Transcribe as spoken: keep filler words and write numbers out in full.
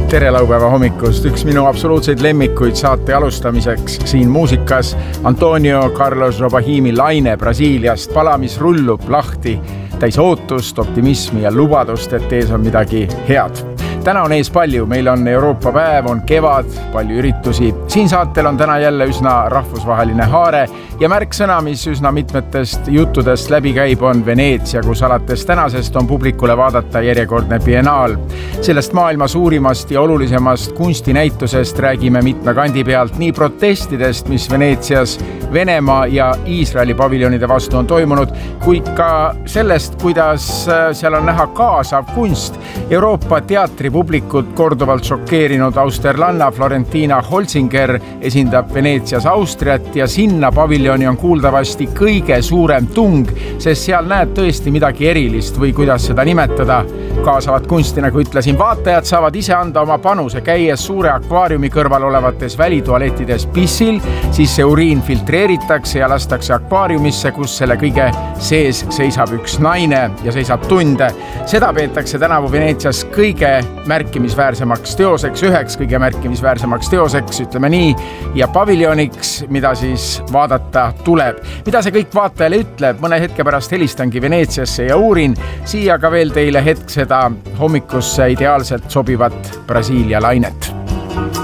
Tere laupäeva hommikust. Üks minu absoluutseid lemmikuid saate alustamiseks siin muusikas Antonio Carlos Jobim laine Brasiiliast. Pala, mis rullub lahti, täis ootust, optimismi ja lubadust, et ees on midagi head. Täna on ees palju, meil on Euroopa päev, on kevad, palju üritusi. Siin saatel on täna jälle üsna rahvusvaheline haare ja märksõna, mis üsna mitmetest juttudest läbi käib, on Veneetsia, kus alates tänasest on publikule vaadata järjekordne biennaal. Sellest maailma suurimast ja olulisemast kunstinäitusest räägime mitme kandi pealt, nii protestidest, mis Veneetsias Venemaa ja Iisraeli paviljonide vastu on toimunud, kui ka sellest, kuidas seal on näha kaasav kunst. Euroopa teatripublikut korduvalt šokeerinud austerlanna Florentina Holzinger esindab Veneetsias Austriat ja sinna paviljoni on kuuldavasti kõige suurem tung, sest seal näed tõesti midagi erilist või kuidas seda nimetada. Kaasavat kunsti, nagu ütlesin, vaatajad saavad ise anda oma panuse, käies suure akvaariumi kõrval olevates välitualettides pissil, siis see uriin filtreeritakse ja lastakse akvaariumisse, kus selle kõige sees seisab üks naine ja seisab tunde. Seda peetakse tänavu Veneetsias kõige märkimisväärsemaks teoseks, üheks kõige märkimisväärsemaks teoseks, ütleme nii, ja paviljoniks, mida siis vaadata tuleb. Mida see kõik vaatajale ütleb? Mõne hetke pärast helistangi Veneetsiasse ja uurin siia ka veel teile hetk seda hommikusse ideaalselt sobivat Brasiilia lainet.